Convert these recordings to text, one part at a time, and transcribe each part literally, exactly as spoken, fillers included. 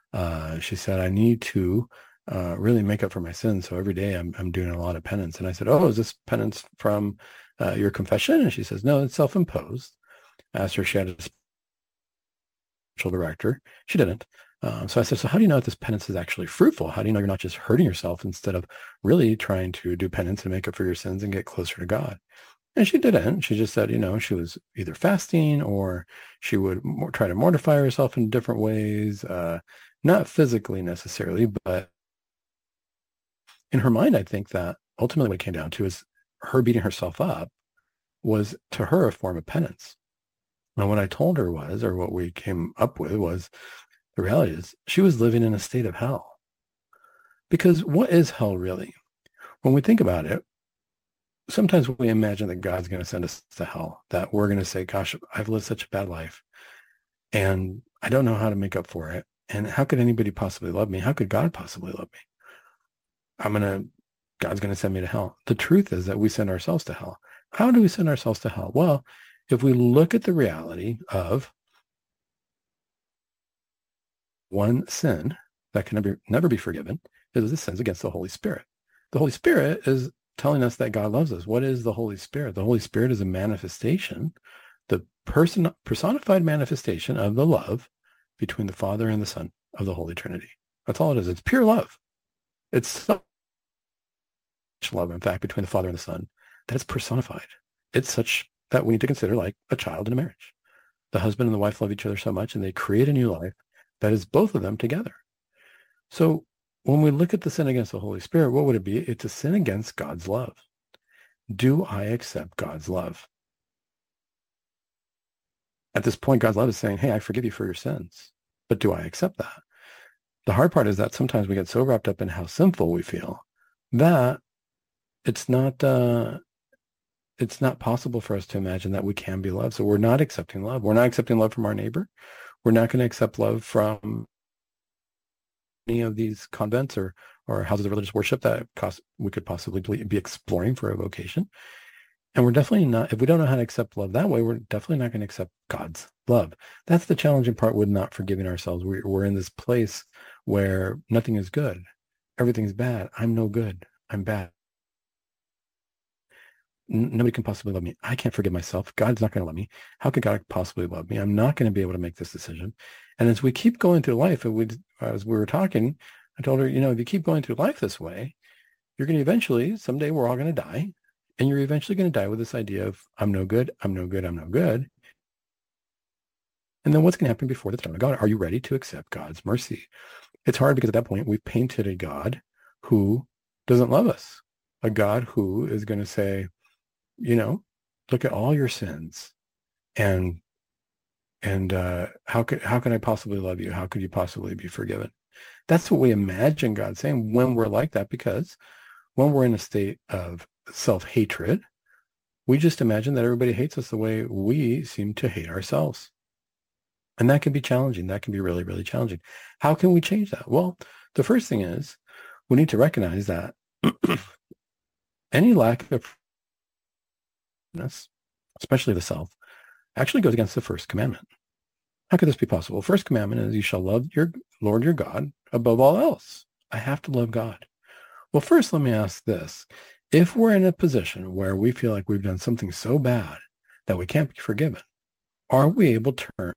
Uh, she said, I need to uh, really make up for my sins. So every day I'm, I'm doing a lot of penance. And I said, oh, is this penance from uh, your confession? And she says, no, it's self-imposed. I asked her if she had a spiritual director. She didn't. Um, so I said, so how do you know that this penance is actually fruitful? How do you know you're not just hurting yourself instead of really trying to do penance and make up for your sins and get closer to God? And she didn't. She just said, you know, she was either fasting or she would more, try to mortify herself in different ways, uh, not physically necessarily, but in her mind, I think that ultimately what it came down to is her beating herself up was to her a form of penance. And what I told her was, or what we came up with was, the reality is she was living in a state of hell. Because what is hell really? When we think about it, sometimes we imagine that God's going to send us to hell, that we're going to say, gosh, I've lived such a bad life and I don't know how to make up for it. And how could anybody possibly love me? How could God possibly love me? I'm going to, God's going to send me to hell. The truth is that we send ourselves to hell. How do we send ourselves to hell? Well, if we look at the reality of one sin that can never, never be forgiven, is the sins against the Holy Spirit. The Holy Spirit is telling us that God loves us. What is the Holy Spirit? The Holy Spirit is a manifestation, the person personified manifestation of the love between the Father and the Son of the Holy Trinity. That's all it is. It's pure love. It's such love, in fact, between the Father and the Son that it's personified. It's such that we need to consider like a child in a marriage. The husband and the wife love each other so much and they create a new life that is both of them together. So when we look at the sin against the Holy Spirit, what would it be? It's a sin against God's love. Do I accept God's love? At this point, God's love is saying, hey, I forgive you for your sins. But do I accept that? The hard part is that sometimes we get so wrapped up in how sinful we feel that it's not uh, it's not possible for us to imagine that we can be loved. So we're not accepting love. We're not accepting love from our neighbor. We're not going to accept love from any of these convents or or houses of religious worship that cost, we could possibly be exploring for a vocation. And we're definitely not, if we don't know how to accept love that way, we're definitely not going to accept God's love. That's the challenging part with not forgiving ourselves. We're, we're in this place where nothing is good. Everything's bad. I'm no good. I'm bad. N- nobody can possibly love me. I can't forgive myself. God's not going to love me. How could God possibly love me? I'm not going to be able to make this decision. And as we keep going through life, and we, as we were talking, I told her, you know, if you keep going through life this way, you're going to eventually, someday we're all going to die. And you're eventually going to die with this idea of, I'm no good, I'm no good, I'm no good. And then what's going to happen before the throne of God? Are you ready to accept God's mercy? It's hard because at that point, we've painted a God who doesn't love us, a God who is going to say, you know, look at all your sins and and uh, how could how can I possibly love you? How could you possibly be forgiven? That's what we imagine God saying when we're like that, because when we're in a state of self-hatred, we just imagine that everybody hates us the way we seem to hate ourselves. And that can be challenging. That can be really, really challenging. How can we change that? Well, the first thing is we need to recognize that any lack of forgiveness, especially the self, actually goes against the first commandment. How could this be possible? First commandment is you shall love your Lord your God above all else. I have to love God. Well, first, let me ask this. If we're in a position where we feel like we've done something so bad that we can't be forgiven, are we able to turn,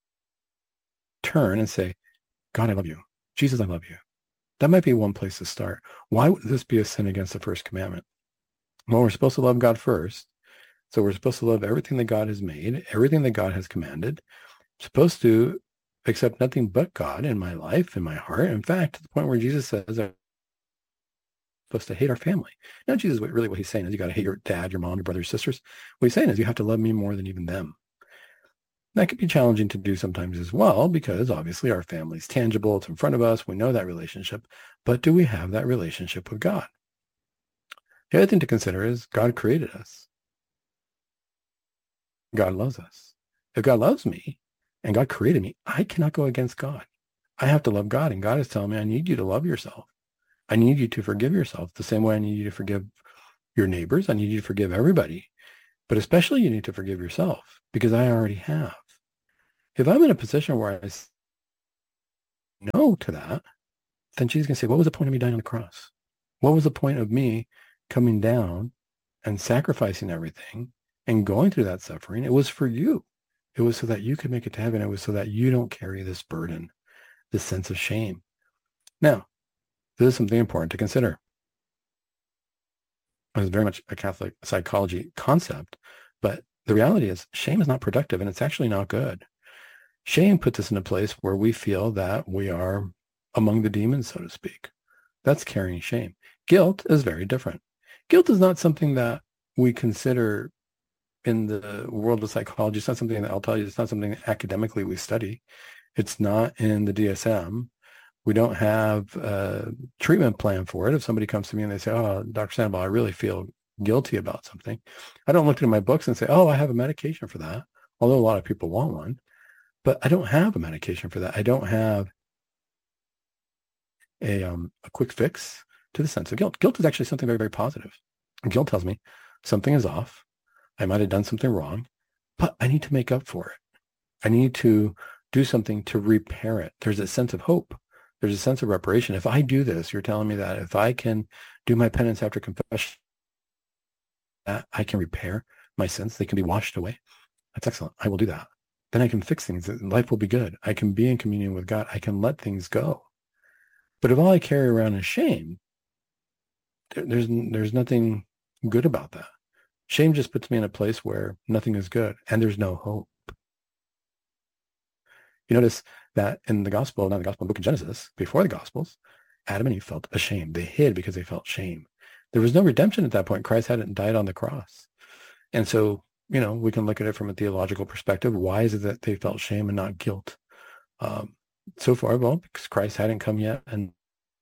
turn and say, God, I love you. Jesus, I love you. That might be one place to start. Why would this be a sin against the first commandment? Well, we're supposed to love God first. So we're supposed to love everything that God has made, everything that God has commanded. I'm supposed to accept nothing but God in my life, in my heart. In fact, to the point where Jesus says, I'm supposed to hate our family. Now, Jesus, really what he's saying is you got to hate your dad, your mom, your brothers, sisters. What he's saying is you have to love me more than even them. That can be challenging to do sometimes as well, because obviously our family is tangible. It's in front of us. We know that relationship. But do we have that relationship with God? The other thing to consider is God created us. God loves us. If God loves me and God created me, I cannot go against God. I have to love God. And God is telling me, I need you to love yourself. I need you to forgive yourself the same way I need you to forgive your neighbors. I need you to forgive everybody. But especially you need to forgive yourself because I already have. If I'm in a position where I no to that, then Jesus can say, what was the point of me dying on the cross? What was the point of me coming down and sacrificing everything and going through that suffering? It was for you. It was so that you could make it to heaven. It was so that you don't carry this burden, this sense of shame. Now, this is something important to consider. It's very much a Catholic psychology concept, but the reality is shame is not productive and it's actually not good. Shame puts us in a place where we feel that we are among the demons, so to speak. That's carrying shame. Guilt is very different. Guilt is not something that we consider in the world of psychology. It's not something that I'll tell you, it's not something academically we study. It's not in the D S M. We don't have a treatment plan for it. If somebody comes to me and they say, oh, Doctor Sandoval, I really feel guilty about something, I don't look at my books and say, oh, I have a medication for that, although a lot of people want one. But I don't have a medication for that. I don't have a, um, a quick fix to the sense of guilt. Guilt is actually something very, very positive. Guilt tells me something is off. I might have done something wrong, but I need to make up for it. I need to do something to repair it. There's a sense of hope. There's a sense of reparation. If I do this, you're telling me that if I can do my penance after confession, that I can repair my sins. They can be washed away. That's excellent. I will do that. Then I can fix things. Life will be good. I can be in communion with God. I can let things go. But if all I carry around is shame, there, there's there's nothing good about that. Shame just puts me in a place where nothing is good and there's no hope. You notice that in the gospel, not the gospel, book of Genesis, before the gospels, Adam and Eve felt ashamed. They hid because they felt shame. There was no redemption at that point. Christ hadn't died on the cross. And so, you know, we can look at it from a theological perspective. Why is it that they felt shame and not guilt? Um, so far, well, because Christ hadn't come yet and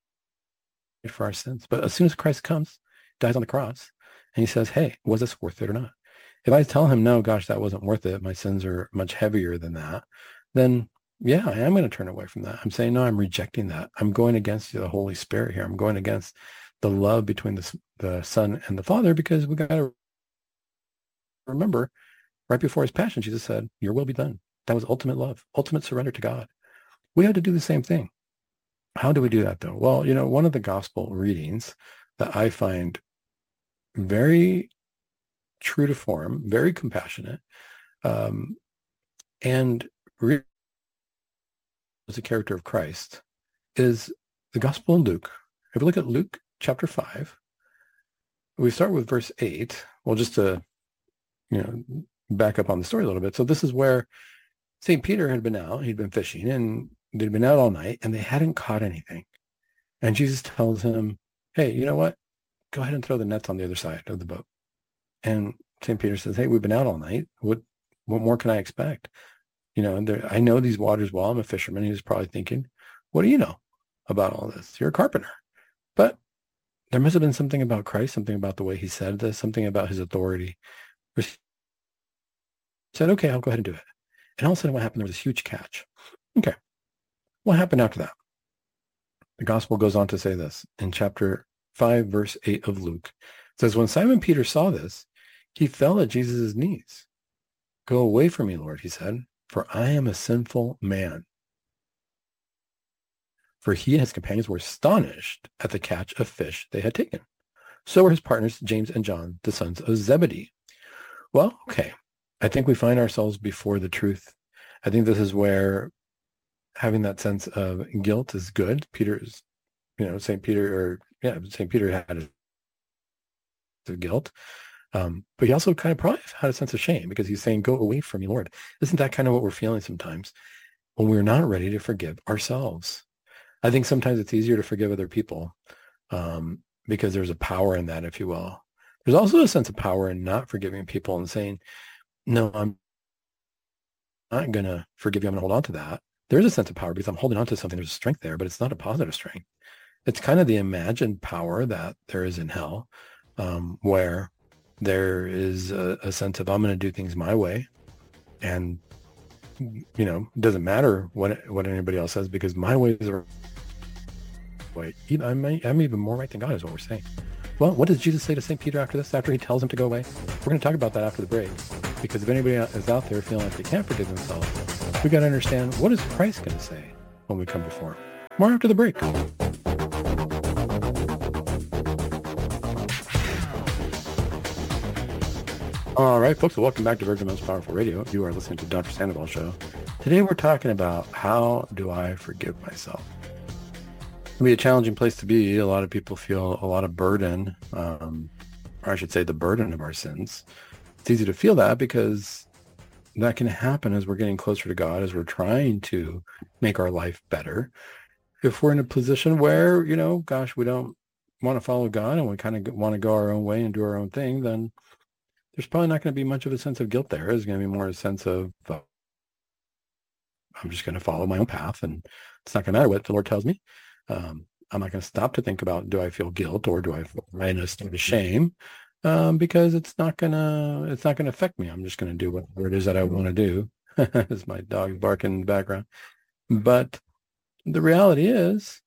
for our sins. But as soon as Christ comes, dies on the cross, and he says, hey, was this worth it or not? If I tell him, no, gosh, that wasn't worth it, my sins are much heavier than that, then yeah, I am going to turn away from that. I'm saying, no, I'm rejecting that. I'm going against the Holy Spirit here. I'm going against the love between the, the Son and the Father, because we got to remember, right before his passion, Jesus said, your will be done. That was ultimate love, ultimate surrender to God. We had to do the same thing. How do we do that, though? Well, you know, one of the gospel readings that I find very true to form, very compassionate, um, and really as a character of Christ is the gospel in Luke. If we look at Luke chapter five, we start with verse eight. Well, just to, you know, back up on the story a little bit. So this is where Saint Peter had been out, he'd been fishing, and they'd been out all night and they hadn't caught anything. And Jesus tells him, hey, you know what? Go ahead and throw the nets on the other side of the boat. And Saint Peter says, hey, we've been out all night. What, what more can I expect? You know, there, I know these waters well. I'm a fisherman. He was probably thinking, what do you know about all this? You're a carpenter. But there must have been something about Christ, something about the way he said this, something about his authority. He said, okay, I'll go ahead and do it. And all of a sudden what happened, there was this huge catch. Okay. What happened after that? The gospel goes on to say this in chapter five, verse eight of Luke. It says, when Simon Peter saw this, he fell at Jesus' knees. Go away from me, Lord, he said, for I am a sinful man. For he and his companions were astonished at the catch of fish they had taken. So were his partners, James and John, the sons of Zebedee. Well, okay. I think we find ourselves before the truth. I think this is where having that sense of guilt is good. Peter's, you know, Saint Peter, or yeah, Saint Peter had a sense of guilt. Um, but he also kind of probably had a sense of shame because he's saying, go away from me, Lord. Isn't that kind of what we're feeling sometimes when we're not ready to forgive ourselves? I think sometimes it's easier to forgive other people um, because there's a power in that, if you will. There's also a sense of power in not forgiving people and saying, no, I'm not going to forgive you. I'm going to hold on to that. There's a sense of power because I'm holding on to something. There's a strength there, but it's not a positive strength. It's kind of the imagined power that there is in hell, um, where there is a, a sense of I'm going to do things my way. And, you know, it doesn't matter what what anybody else says because my ways are right. I'm, I'm even more right than God is what we're saying. Well, what does Jesus say to Saint Peter after this, after he tells him to go away? We're going to talk about that after the break. Because if anybody is out there feeling like they can't forgive themselves, we got to understand, what is Christ going to say when we come before him? more after the break. All right, folks, welcome back to Virgin Most Powerful Radio. You are listening to Doctor Sandoval Show. Today we're talking about how do I forgive myself? It can be a challenging place to be. A lot of people feel a lot of burden, um, or I should say the burden of our sins. It's easy to feel that because that can happen as we're getting closer to God, as we're trying to make our life better. If we're in a position where, you know, gosh, we don't want to follow God and we kind of want to go our own way and do our own thing, then there's probably not going to be much of a sense of guilt there. There's going to be more a sense of, uh, I'm just going to follow my own path, and it's not going to matter what the Lord tells me. Um, I'm not going to stop to think about, do I feel guilt or do I feel in a state of shame? Um, because it's not going to, it's not going to affect me. I'm just going to do whatever it is that I want to do. As my dog's barking in the background. But the reality is,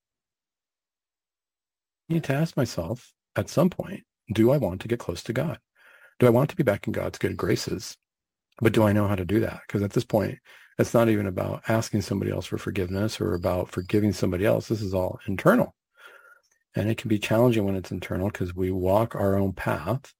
I need to ask myself at some point, do I want to get close to God? Do I want to be back in God's good graces? But do I know how to do that? Because at this point, it's not even about asking somebody else for forgiveness or about forgiving somebody else. This is all internal. And it can be challenging when it's internal because we walk our own path.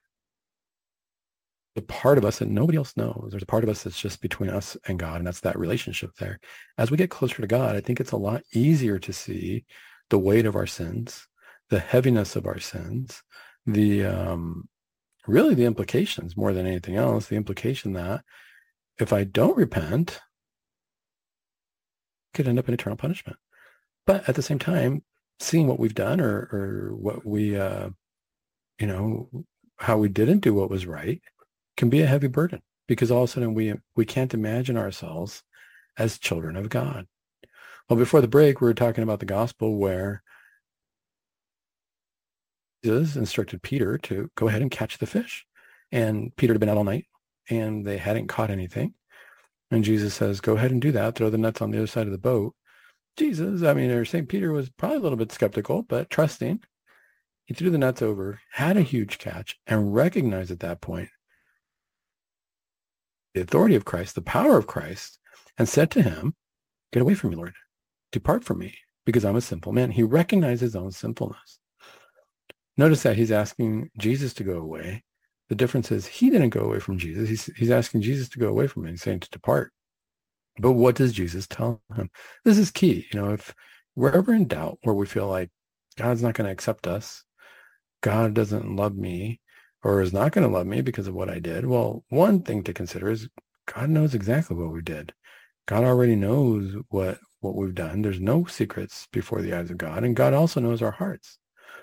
The part of us that nobody else knows, there's a part of us that's just between us and God, and that's that relationship there. As we get closer to God, I think it's a lot easier to see the weight of our sins, the heaviness of our sins, the um, really the implications more than anything else, the implication that if I don't repent, I could end up in eternal punishment. But at the same time, seeing what we've done or, or what we, uh, you know, how we didn't do what was right can be a heavy burden because all of a sudden we, we can't imagine ourselves as children of God. Well, before the break, we were talking about the gospel where Jesus instructed Peter to go ahead and catch the fish. And Peter had been out all night and they hadn't caught anything. And Jesus says, go ahead and do that. Throw the nets on the other side of the boat. Jesus, I mean, or Saint Peter was probably a little bit skeptical, but trusting. He threw the nets over, had a huge catch, and recognized at that point the authority of Christ, the power of Christ, and said to him, get away from me, Lord. Depart from me, because I'm a sinful man. He recognized his own sinfulness. Notice that he's asking Jesus to go away. The difference is he didn't go away from Jesus. He's, he's asking Jesus to go away from him. He's saying to depart. But what does Jesus tell him? This is key. You know, if we're ever in doubt where we feel like God's not going to accept us, God doesn't love me or is not going to love me because of what I did. Well, one thing to consider is God knows exactly what we did. God already knows what, what we've done. There's no secrets before the eyes of God. And God also knows our hearts.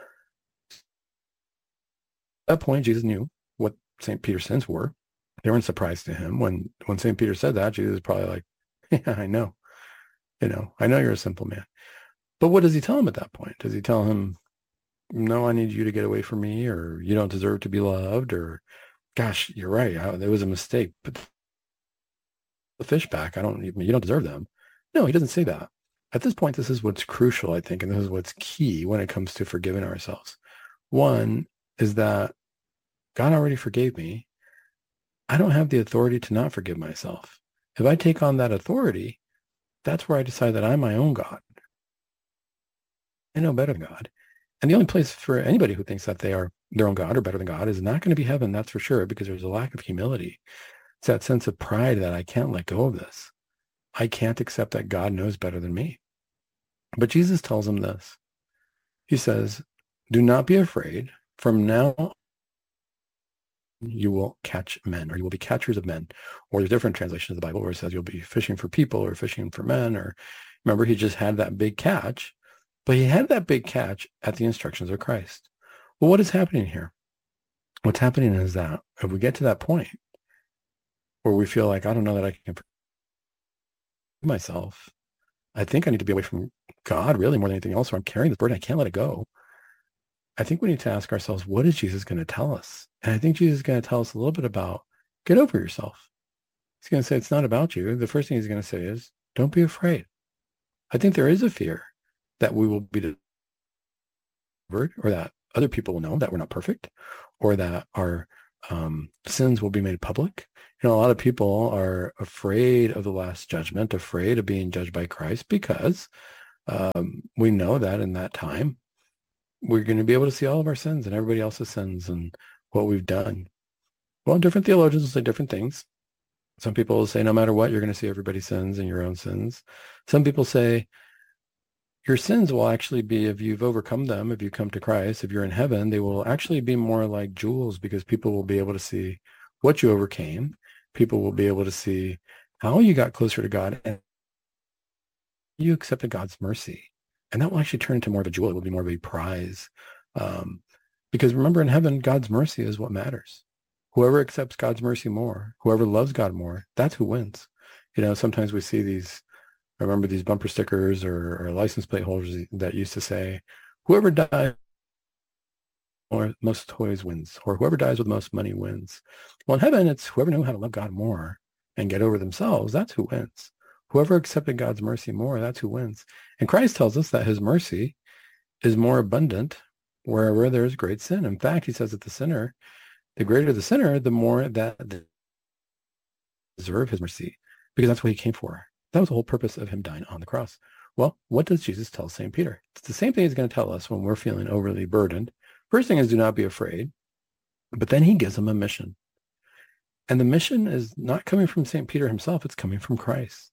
At that point, Jesus knew what Saint Peter's sins were. They weren't surprised to him. When, when Saint Peter said that, Jesus was probably like, yeah, I know. You know, I know you're a simple man. But what does he tell him at that point? Does he tell him, no, I need you to get away from me, or you don't deserve to be loved, or gosh, you're right, I, there was a mistake, but the fish back, I don't even, you don't deserve them. No, he doesn't say that. At this point, this is what's crucial, I think, and this is what's key when it comes to forgiving ourselves. One is that God already forgave me. I don't have the authority to not forgive myself. If I take on that authority, that's where I decide that I'm my own God. I know better than God. And the only place for anybody who thinks that they are their own God or better than God is not going to be heaven, that's for sure, because there's a lack of humility. It's that sense of pride that I can't let go of this. I can't accept that God knows better than me. But Jesus tells him this. He says, do not be afraid. From now on, you will catch men, or you will be catchers of men. Or there's different translations of the Bible where it says you'll be fishing for people or fishing for men. Or remember, he just had that big catch, but he had that big catch at the instructions of Christ. Well, what is happening here? What's happening is that if we get to that point where we feel like, I don't know that I can forgive myself, I think I need to be away from God really more than anything else, or I'm carrying this burden, I can't let it go. I think we need to ask ourselves, what is Jesus going to tell us? And I think Jesus is going to tell us a little bit about, get over yourself. He's going to say, it's not about you. The first thing he's going to say is, don't be afraid. I think there is a fear that we will be delivered, or that other people will know that we're not perfect, or that our um, sins will be made public. You know, a lot of people are afraid of the last judgment, afraid of being judged by Christ, because Um, we know that in that time, we're going to be able to see all of our sins and everybody else's sins and what we've done. Well, different theologians will say different things. Some people will say, no matter what, you're going to see everybody's sins and your own sins. Some people say, your sins will actually be, if you've overcome them, if you come to Christ, if you're in heaven, they will actually be more like jewels, because people will be able to see what you overcame. People will be able to see how you got closer to God and you accepted God's mercy. And that will actually turn into more of a jewel. It will be more of a prize. Um, because remember, in heaven, God's mercy is what matters. Whoever accepts God's mercy more, whoever loves God more, that's who wins. You know, sometimes we see these, I remember these bumper stickers or, or license plate holders that used to say, whoever dies or most toys wins, or whoever dies with most money wins. Well, in heaven, it's whoever knew how to love God more and get over themselves, that's who wins. Whoever accepted God's mercy more, that's who wins. And Christ tells us that his mercy is more abundant wherever there is great sin. In fact, he says that the sinner, the greater the sinner, the more that they deserve his mercy, because that's what he came for. That was the whole purpose of him dying on the cross. Well, what does Jesus tell Saint Peter? It's the same thing he's going to tell us when we're feeling overly burdened. First thing is, do not be afraid. But then he gives him a mission. And the mission is not coming from Saint Peter himself. It's coming from Christ.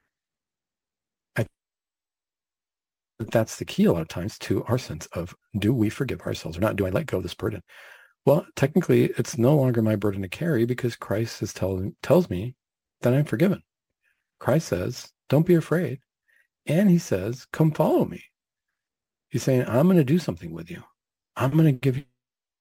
I think that's the key a lot of times to our sense of, do we forgive ourselves or not? Do I let go of this burden? Well, technically, it's no longer my burden to carry, because Christ is telling tells me that I'm forgiven. Christ says, don't be afraid. And he says, come follow me. He's saying, I'm going to do something with you. I'm going to give you.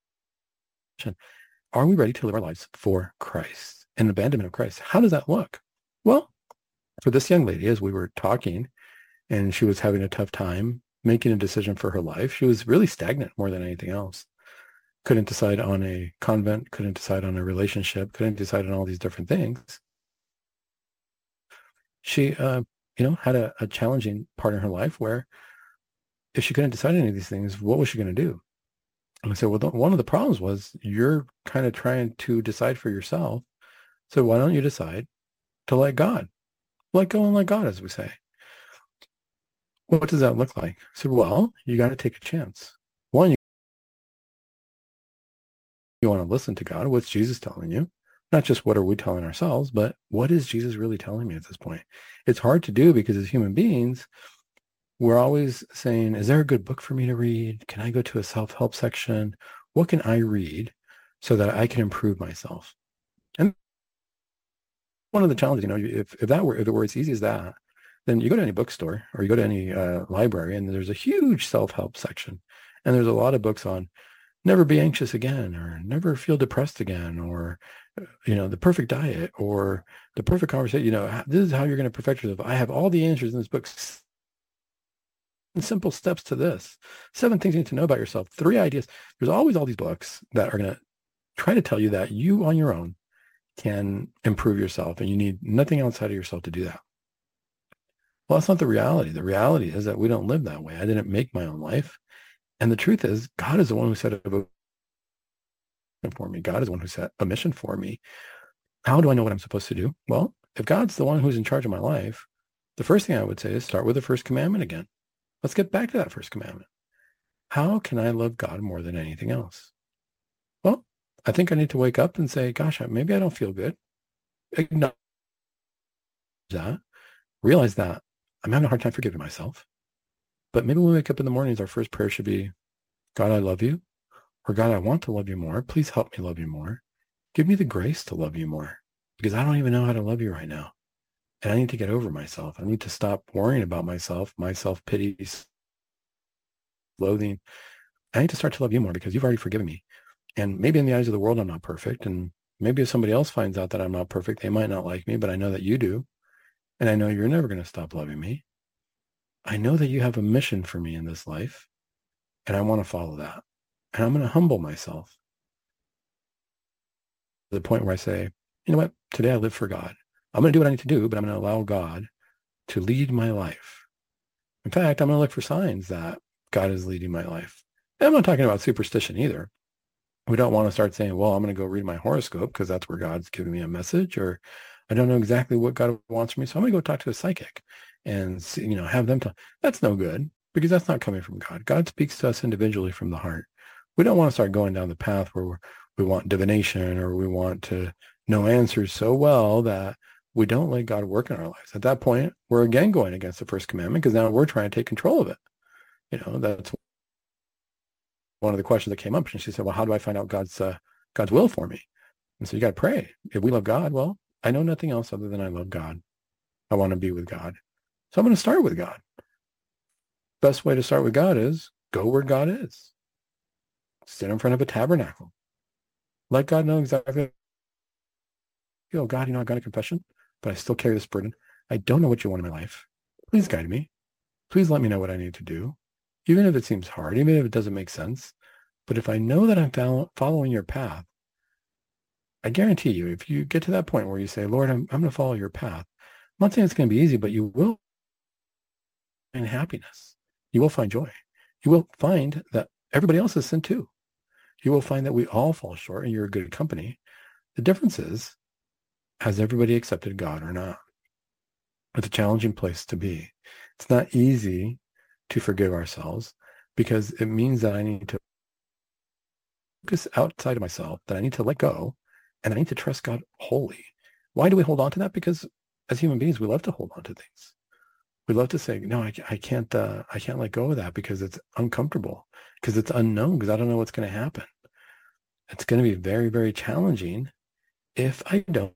Are we ready to live our lives for Christ and abandonment of Christ? How does that look? Well, for this young lady, as we were talking, and she was having a tough time making a decision for her life, she was really stagnant more than anything else. Couldn't decide on a convent, couldn't decide on a relationship, couldn't decide on all these different things. She, uh, you know, had a, a challenging part in her life where if she couldn't decide any of these things, what was she going to do? And I said, well, the, one of the problems was you're kind of trying to decide for yourself. So why don't you decide to let God, let go and let God, as we say. What does that look like? I said, well, you got to take a chance. One, you, you want to listen to God. What's Jesus telling you? Not just what are we telling ourselves, but what is Jesus really telling me at this point? It's hard to do, because as human beings, we're always saying, is there a good book for me to read? Can I go to a self-help section? What can I read so that I can improve myself? And one of the challenges, you know, if, if that were, if it were as easy as that, then you go to any bookstore or you go to any uh, library, and there's a huge self-help section. And there's a lot of books on never be anxious again, or never feel depressed again, or, you know, the perfect diet, or the perfect conversation. You know, this is how you're going to perfect yourself. I have all the answers in this book. Simple steps to this. Seven things you need to know about yourself. Three ideas. There's always all these books that are going to try to tell you that you on your own can improve yourself, and you need nothing outside of yourself to do that. Well, that's not the reality. The reality is that we don't live that way. I didn't make my own life. And the truth is, God is the one who set a mission for me. God is the one who set a mission for me. How do I know what I'm supposed to do? Well, if God's the one who's in charge of my life, the first thing I would say is start with the first commandment again. Let's get back to that first commandment. How can I love God more than anything else? Well, I think I need to wake up and say, gosh, maybe I don't feel good. Acknowledge that. Realize that I'm having a hard time forgiving myself. But maybe when we wake up in the mornings, our first prayer should be, God, I love you. Or God, I want to love you more. Please help me love you more. Give me the grace to love you more, because I don't even know how to love you right now. And I need to get over myself. I need to stop worrying about myself, my self-pity, loathing. I need to start to love you more, because you've already forgiven me. And maybe in the eyes of the world, I'm not perfect. And maybe if somebody else finds out that I'm not perfect, they might not like me, but I know that you do. And I know you're never going to stop loving me. I know that you have a mission for me in this life, and I want to follow that. And I'm going to humble myself to the point where I say, you know what? Today I live for God. I'm going to do what I need to do, but I'm going to allow God to lead my life. In fact, I'm going to look for signs that God is leading my life. And I'm not talking about superstition either. We don't want to start saying, well, I'm going to go read my horoscope because that's where God's giving me a message, or I don't know exactly what God wants from me, so I'm going to go talk to a psychic. and see, you know, have them talk. That's no good because that's not coming from God. God speaks to us individually from the heart. We don't want to start going down the path where we're, we want divination or we want to know answers so well that we don't let God work in our lives. At that point, we're again going against the first commandment because now we're trying to take control of it. You know, that's one of the questions that came up. And she said, well, how do I find out God's uh, God's will for me? And so you got to pray. If we love God, well, I know nothing else other than I love God. I want to be with God. So I'm going to start with God. Best way to start with God is go where God is. Sit in front of a tabernacle. Let God know exactly. Oh, God, you know, I've got a confession, but I still carry this burden. I don't know what you want in my life. Please guide me. Please let me know what I need to do, even if it seems hard, even if it doesn't make sense. But if I know that I'm following your path, I guarantee you, if you get to that point where you say, Lord, I'm, I'm going to follow your path, I'm not saying it's going to be easy, but you will find happiness. You will find joy. You will find that everybody else has sinned too. You will find that we all fall short and you're a good company. The difference is, has everybody accepted God or not? It's a challenging place to be. It's not easy to forgive ourselves because it means that I need to focus outside of myself, that I need to let go, and I need to trust God wholly. Why do we hold on to that? Because as human beings, we love to hold on to things. We love to say, no, I, I can't, uh, I can't let go of that because it's uncomfortable, because it's unknown, because I don't know what's going to happen. It's going to be very, very challenging if I don't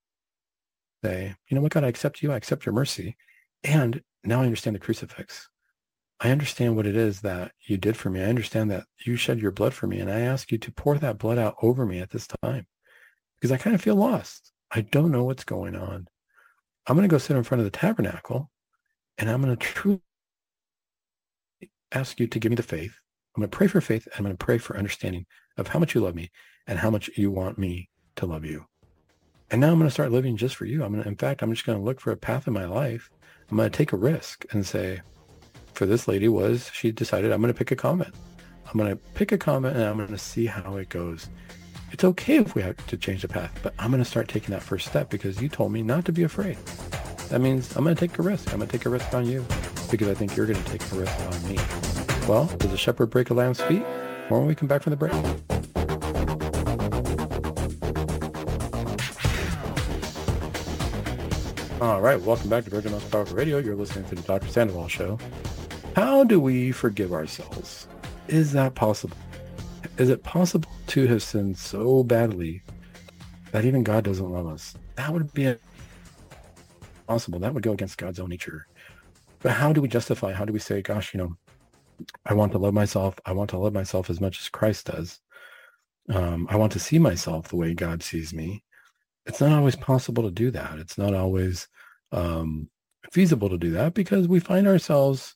say, you know what, God, I accept you. I accept your mercy. And now I understand the crucifix. I understand what it is that you did for me. I understand that you shed your blood for me. And I ask you to pour that blood out over me at this time because I kind of feel lost. I don't know what's going on. I'm going to go sit in front of the tabernacle and I'm going to truly ask you to give me the faith. I'm going to pray for faith. And I'm going to pray for understanding of how much you love me and how much you want me to love you. And now I'm going to start living just for you. I'm going to, in fact, I'm just going to look for a path in my life. I'm going to take a risk and say, for this lady was, she decided I'm going to pick a convent. I'm going to pick a convent and I'm going to see how it goes. It's okay if we have to change the path, but I'm going to start taking that first step because you told me not to be afraid. That means I'm going to take a risk. I'm going to take a risk on you because I think you're going to take a risk on me. Well, does a shepherd break a lamb's feet? More when we come back from the break. All right, welcome back to Virgin Most Powerful Radio. You're listening to the Doctor Sandoval Show. How do we forgive ourselves? Is that possible? Is it possible to have sinned so badly that even God doesn't love us? That would be impossible. That would go against God's own nature. But how do we justify? How do we say, gosh, you know, I want to love myself. I want to love myself as much as Christ does. Um, I want to see myself the way God sees me. It's not always possible to do that. It's not always um, feasible to do that because we find ourselves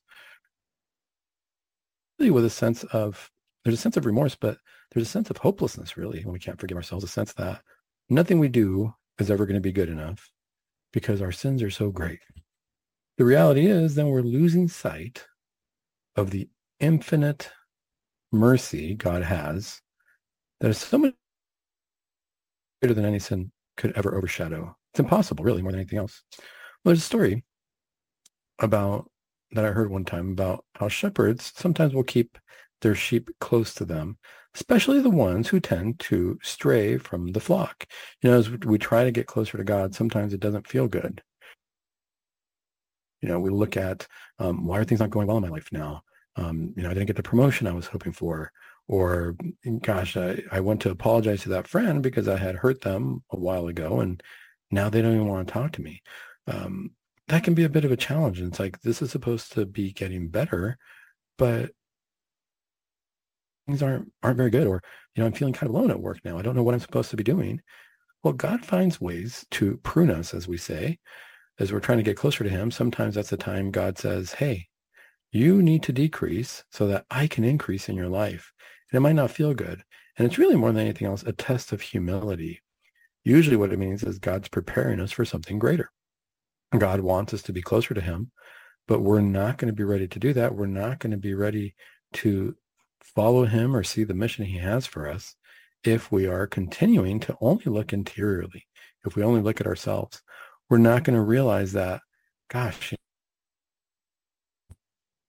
really with a sense of, there's a sense of remorse, but there's a sense of hopelessness really when we can't forgive ourselves, a sense that nothing we do is ever going to be good enough because our sins are so great. The reality is then we're losing sight of the infinite mercy God has that is so much greater than any sin could ever overshadow. It's impossible, really, more than anything else. Well, there's a story about that I heard one time about how shepherds sometimes will keep their sheep close to them, especially the ones who tend to stray from the flock. You know, as we try to get closer to God, sometimes it doesn't feel good. You know, we look at um, why are things not going well in my life now? Um, you know, I didn't get the promotion I was hoping for. Or, gosh, I, I went to apologize to that friend because I had hurt them a while ago, and now they don't even want to talk to me. Um, that can be a bit of a challenge. And it's like, this is supposed to be getting better, but things aren't aren't very good. Or, you know, I'm feeling kind of alone at work now. I don't know what I'm supposed to be doing. Well, God finds ways to prune us, as we say, as we're trying to get closer to him. Sometimes that's the time God says, hey, you need to decrease so that I can increase in your life. And it might not feel good. And it's really more than anything else, a test of humility. Usually what it means is God's preparing us for something greater. God wants us to be closer to him, but we're not going to be ready to do that. We're not going to be ready to follow him or see the mission he has for us if we are continuing to only look interiorly. If we only look at ourselves, we're not going to realize that, gosh,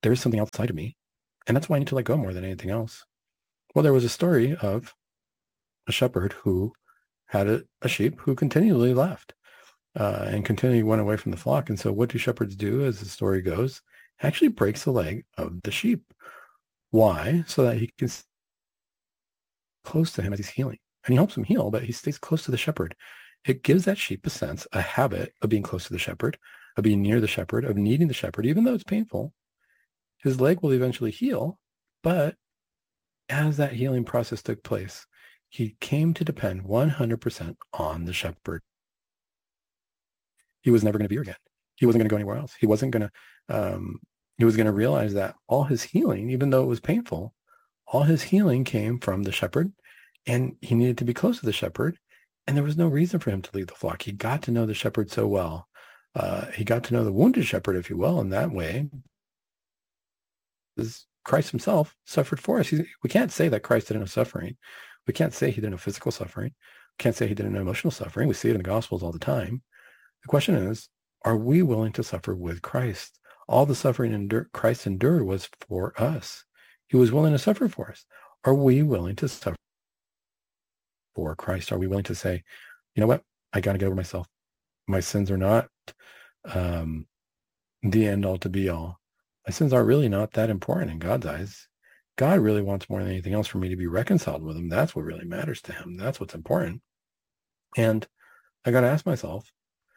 there is something outside of me, and that's why I need to let go more than anything else. Well, there was a story of a shepherd who had a, a sheep who continually left uh, and continually went away from the flock. And so what do shepherds do, as the story goes? Actually breaks the leg of the sheep. Why? So that he can stay close to him as he's healing. And he helps him heal, but he stays close to the shepherd. It gives that sheep a sense, a habit of being close to the shepherd, of being near the shepherd, of needing the shepherd, even though it's painful. His leg will eventually heal, but as that healing process took place, he came to depend one hundred percent on the shepherd. He was never going to be here again. He wasn't going to go anywhere else. He wasn't going to, um, he was going to realize that all his healing, even though it was painful, all his healing came from the shepherd, and he needed to be close to the shepherd. And there was no reason for him to leave the flock. He got to know the shepherd so well. Uh, he got to know the wounded shepherd, if you will, in that way. Christ himself suffered for us. He's, we can't say that Christ didn't know suffering. We can't say he didn't know physical suffering. We can't say he didn't know emotional suffering. We see it in the Gospels all the time. The question is, are we willing to suffer with Christ? All the suffering endure, Christ endured was for us. He was willing to suffer for us. Are we willing to suffer for Christ? Are we willing to say, you know what? I got to get over myself. My sins are not um, the end all to be all. My sins are really not that important in God's eyes. God really wants more than anything else for me to be reconciled with him. That's what really matters to him. That's what's important. And I got to ask myself,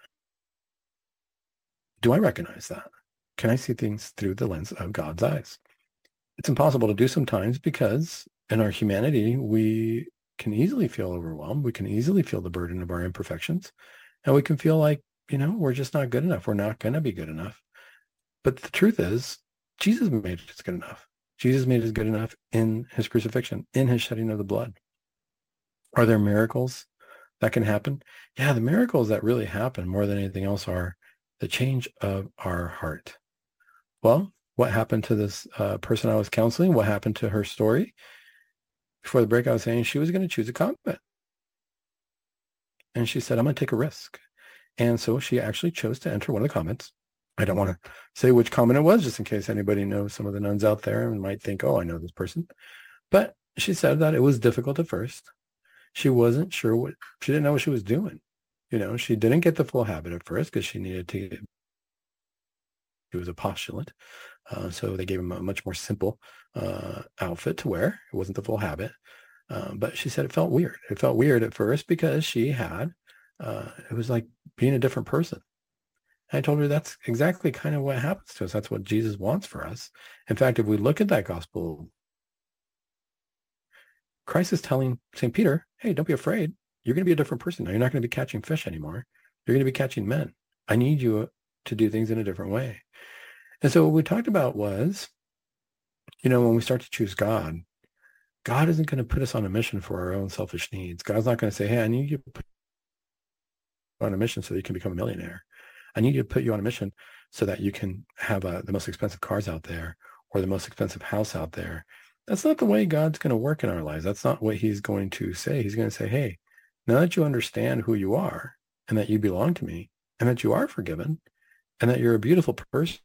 do I recognize that? Can I see things through the lens of God's eyes? It's impossible to do sometimes because in our humanity, we can easily feel overwhelmed. We can easily feel the burden of our imperfections. And we can feel like, you know, we're just not good enough. We're not going to be good enough. But the truth is, Jesus made it good enough. Jesus made it good enough in his crucifixion, in his shedding of the blood. Are there miracles that can happen? Yeah, the miracles that really happen more than anything else are the change of our heart. Well, what happened to this uh, person I was counseling? What happened to her story? Before the break, I was saying she was going to choose a convent. And she said, I'm going to take a risk. And so she actually chose to enter one of the convents. I don't want to say which convent it was, just in case anybody knows some of the nuns out there and might think, oh, I know this person. But she said that it was difficult at first. She wasn't sure what, she didn't know what she was doing. You know, she didn't get the full habit at first because she needed to, she was a postulant. Uh, so they gave him a much more simple uh, outfit to wear. It wasn't the full habit. Uh, but she said it felt weird. It felt weird at first because she had, uh, it was like being a different person. I told her that's exactly kind of what happens to us. That's what Jesus wants for us. In fact, if we look at that gospel, Christ is telling Saint Peter, hey, don't be afraid. You're going to be a different person now. You're not going to be catching fish anymore. You're going to be catching men. I need you to do things in a different way. And so what we talked about was, you know, when we start to choose God, God isn't going to put us on a mission for our own selfish needs. God's not going to say, hey, I need you to put you on a mission so that you can become a millionaire. I need you to put you on a mission so that you can have uh, the most expensive cars out there or the most expensive house out there. That's not the way God's going to work in our lives. That's not what he's going to say. He's going to say, hey, now that you understand who you are and that you belong to me and that you are forgiven and that you're a beautiful person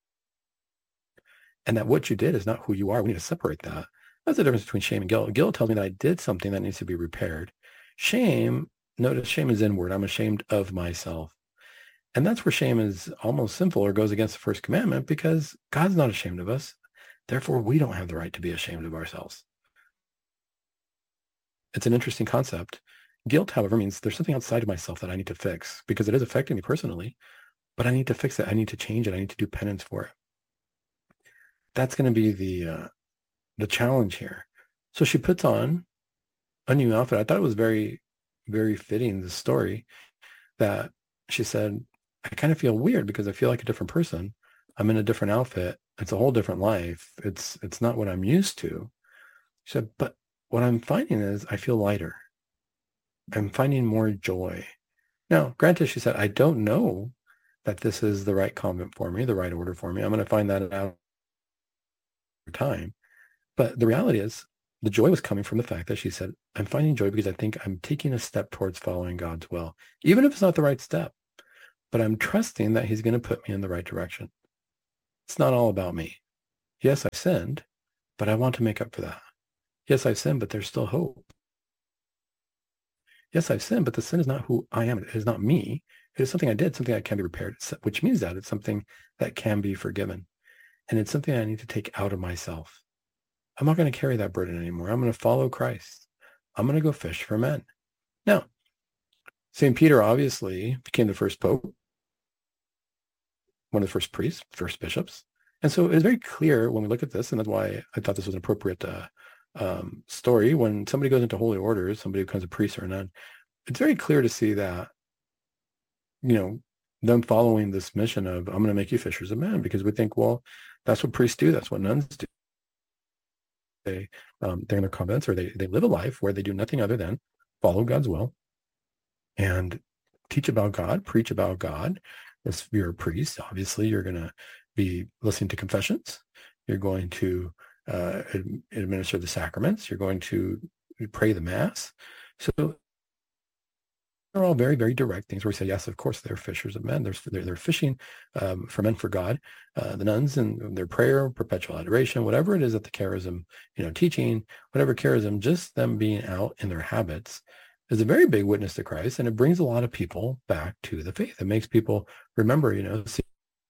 and that what you did is not who you are, we need to separate that. That's the difference between shame and guilt. Guilt tells me that I did something that needs to be repaired. Shame, notice shame is inward. I'm ashamed of myself. And that's where shame is almost sinful or goes against the first commandment because God's not ashamed of us. Therefore, we don't have the right to be ashamed of ourselves. It's an interesting concept. Guilt, however, means there's something outside of myself that I need to fix because it is affecting me personally, but I need to fix it. I need to change it. I need to do penance for it. That's going to be the uh, the challenge here. So she puts on a new outfit. I thought it was very, very fitting, the story, that she said, I kind of feel weird because I feel like a different person. I'm in a different outfit. It's a whole different life. It's it's not what I'm used to. She said, but what I'm finding is I feel lighter. I'm finding more joy. Now, granted, she said, I don't know that this is the right convent for me, the right order for me. I'm going to find that out over time. But the reality is the joy was coming from the fact that she said, I'm finding joy because I think I'm taking a step towards following God's will, even if it's not the right step. But I'm trusting that he's going to put me in the right direction. It's not all about me. yes, I sinned, but I want to make up for that. Yes, I've sinned, but there's still hope. Yes, I've sinned, but the sin is not who I am. It is not me. It is something I did, something that can be repaired, which means that it's something that can be forgiven. And it's something I need to take out of myself. I'm not going to carry that burden anymore. I'm going to follow Christ. I'm going to go fish for men. Now, Saint Peter obviously became the first pope, one of the first priests, first bishops. And so it is very clear when we look at this, and that's why I thought this was an appropriate uh, um, story. When somebody goes into holy orders, somebody becomes a priest or a nun, it's very clear to see that, you know, them following this mission of, I'm going to make you fishers of men, because we think, well, that's what priests do. That's what nuns do. They, um, they're in their convents, or they, they live a life where they do nothing other than follow God's will and teach about God, preach about God. If you're a priest, obviously you're going to be listening to confessions. You're going to uh, administer the sacraments. You're going to pray the mass. So they're all very, very direct things where we say, yes, of course, they're fishers of men. They're, they're, they're fishing um, for men for God. Uh, the nuns and their prayer, perpetual adoration, whatever it is that the charism, you know, teaching, whatever charism, just them being out in their habits is a very big witness to Christ. And it brings a lot of people back to the faith. It makes people remember, you know, see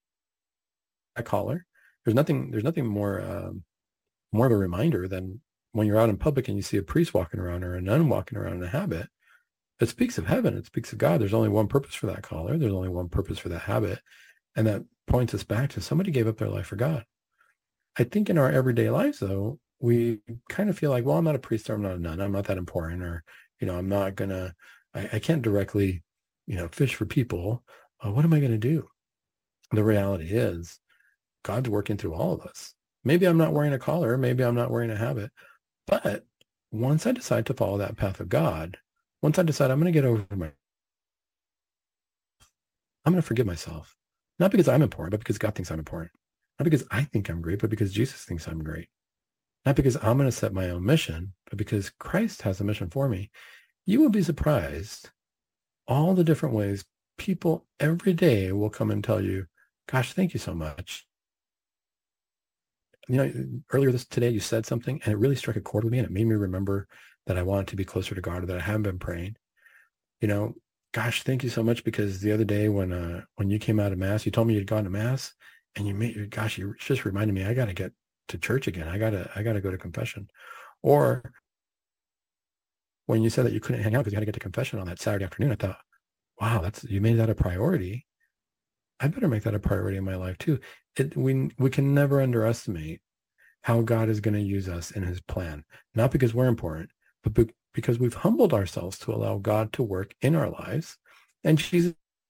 that collar. There's nothing, there's nothing more, um, more of a reminder than when you're out in public and you see a priest walking around or a nun walking around in a habit. It speaks of heaven. It speaks of God. There's only one purpose for that collar. There's only one purpose for that habit. And that points us back to somebody gave up their life for God. I think in our everyday lives, though, we kind of feel like, well, I'm not a priest or I'm not a nun. I'm not that important. Or, you know, I'm not going to, I can't directly, you know, fish for people. Uh, what am I going to do? The reality is God's working through all of us. Maybe I'm not wearing a collar. Maybe I'm not wearing a habit. But once I decide to follow that path of God, once I decide I'm going to get over my, I'm going to forgive myself. Not because I'm important, but because God thinks I'm important. Not because I think I'm great, but because Jesus thinks I'm great. Not because I'm going to set my own mission, but because Christ has a mission for me. You will be surprised all the different ways people every day will come and tell you, gosh, thank you so much. You know, earlier this today, you said something and it really struck a chord with me, and it made me remember that I wanted to be closer to God, or that I haven't been praying. You know, gosh, thank you so much, because the other day when uh, when you came out of Mass, you told me you'd gone to Mass, and you made, gosh, you just reminded me, I got to get to church again. I gotta, I gotta go to confession. Or when you said that you couldn't hang out because you had to get to confession on that Saturday afternoon, I thought, wow, that's, you made that a priority. I better make that a priority in my life too. It, we we can never underestimate how God is going to use us in his plan, not because we're important, but be, because we've humbled ourselves to allow God to work in our lives. And she's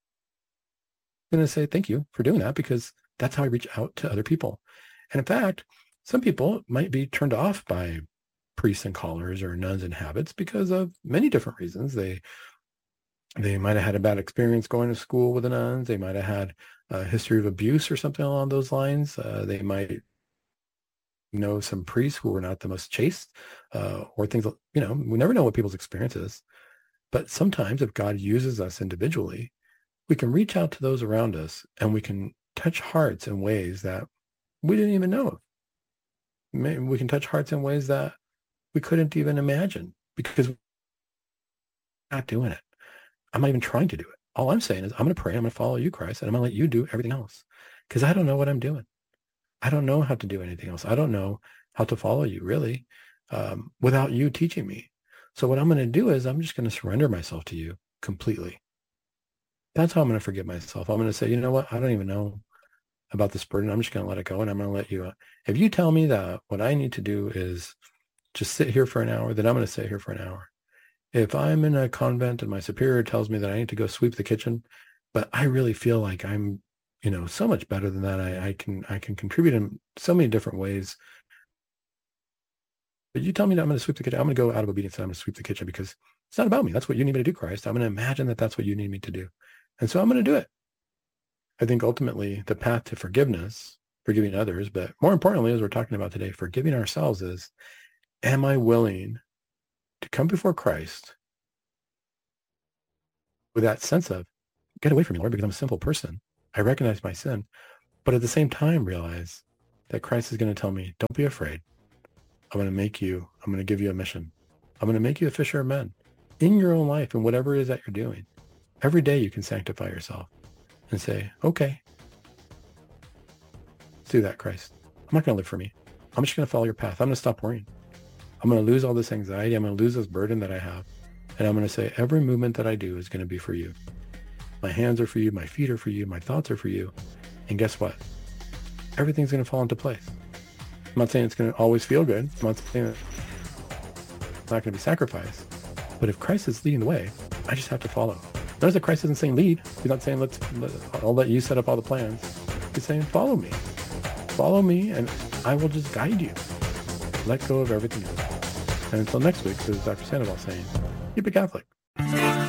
going to say, thank you for doing that, because that's how I reach out to other people. And in fact, some people might be turned off by priests and collars or nuns and habits because of many different reasons. They they might have had a bad experience going to school with the nuns. They might have had a history of abuse or something along those lines. Uh, they might know some priests who were not the most chaste, uh, or things, you know, we never know what people's experience is. But sometimes if God uses us individually, we can reach out to those around us and we can touch hearts in ways that we didn't even know of. We can touch hearts in ways that we couldn't even imagine, because we're not doing it. I'm not even trying to do it. All I'm saying is I'm going to pray. I'm going to follow you, Christ, and I'm going to let you do everything else, because I don't know what I'm doing. I don't know how to do anything else. I don't know how to follow you, really, um, without you teaching me. So what I'm going to do is I'm just going to surrender myself to you completely. That's how I'm going to forgive myself. I'm going to say, you know what? I don't even know about this burden. I'm just going to let it go, and I'm going to let you. Uh, if you tell me that what I need to do is just sit here for an hour, then I'm going to sit here for an hour. If I'm in a convent and my superior tells me that I need to go sweep the kitchen, but I really feel like I'm, you know, so much better than that, I, I can I can contribute in so many different ways. But you tell me that I'm going to sweep the kitchen, I'm going to go out of obedience and I'm going to sweep the kitchen, because it's not about me. That's what you need me to do, Christ. I'm going to imagine that that's what you need me to do. And so I'm going to do it. I think ultimately the path to forgiveness, forgiving others, but more importantly, as we're talking about today, forgiving ourselves, is, am I willing to come before Christ with that sense of, get away from me, Lord, because I'm a sinful person. I recognize my sin, but at the same time realize that Christ is going to tell me, don't be afraid. I'm going to make you, I'm going to give you a mission. I'm going to make you a fisher of men in your own life and whatever it is that you're doing. Every day you can sanctify yourself and say, okay, let's do that, Christ. I'm not going to live for me. I'm just going to follow your path. I'm going to stop worrying. I'm going to lose all this anxiety. I'm going to lose this burden that I have. And I'm going to say, every movement that I do is going to be for you. My hands are for you. My feet are for you. My thoughts are for you. And guess what? Everything's going to fall into place. I'm not saying it's going to always feel good. I'm not saying it's not going to be sacrificed. But if Christ is leading the way, I just have to follow. Notice that Christ isn't saying lead. He's not saying, let's, let, I'll let you set up all the plans. He's saying, follow me. Follow me and I will just guide you. Let go of everything else. And until next week, this is Doctor Sandoval saying, keep it Catholic.